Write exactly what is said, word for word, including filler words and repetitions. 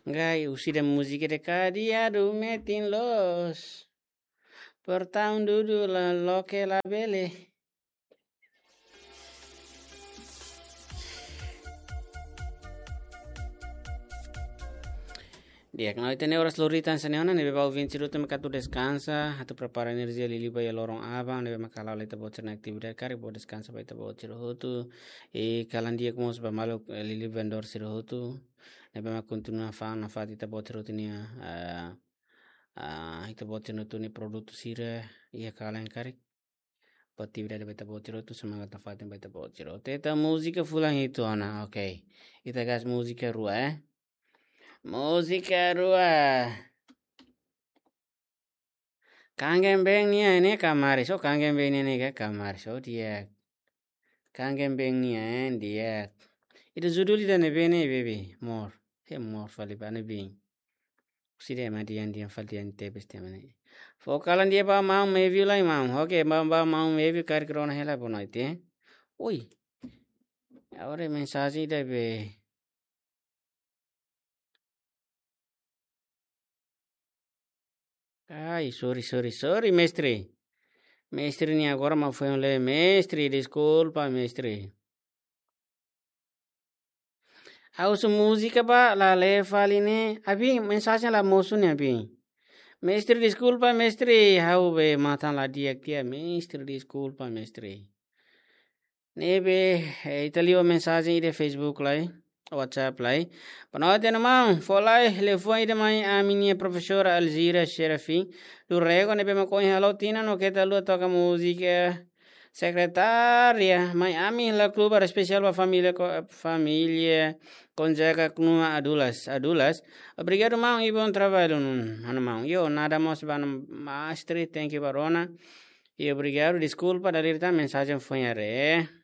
Ngai usida música de cadeado metem los. Portão dudu la lo que la bele. Dia kalau itu nih horas luritan seneona nih bebau vinci rutu meka tu descansa atau prepara energia lili baya lorong abang nih meka kalau itu buat cerna aktivitas kari buat descansa baya buat cirutu e kalan dia kemo sebab malu lili vendor cirutu nih bema continua fan nafat itu buat cirutu nih ah itu buat cirutu nih produk sire iya kalan kari buat atividade baya buat cirutu semangat nafat baya buat cirutu itu musika fulang itu ana oke kita gas musika rua eh Musika rua. Kangen beng nia ini kamar so kangen beng ini ke kamar so dia. Kangen beng nia dia. Itu judul itu nih bene baby more. He more fali bane bing. Sida ma dia dia fali dia tepes temane. Fokalan dia ba mau maybe lai mau. Oke ba ba mau maybe kar krona hela bonaite. Oi. Ahora mensaje ida be. Ai, sorry, sorry, sorry, mestre. Mestre ni agora ma foi um le mestre, desculpa, mestre. Aus música ba la le faline, abi mensagem la moço ne abi. Mestre, desculpa, mestre, hau be matan la diak dia, mestre, desculpa, mestre. Nebe italio mensagem de Facebook lai. WhatsApp lai. Panawa tena mang, folai le foi de mai a minha professora Alzira Sherafi. Do rego ne bema coi hello tina no que talu toca música. Secretária, mai ami la kluba especial para família família conjega com adulas, adulas. Obrigado mang e bom trabalho não mang. Yo nada mais para mastre, thank you barona. E obrigado, desculpa da mensagem foi a re.